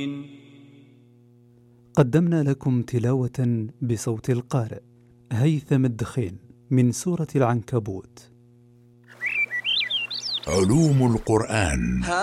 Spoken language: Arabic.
قدمنا لكم تلاوة بصوت القارئ هيثم الدخين من سورة العنكبوت. علوم القرآن.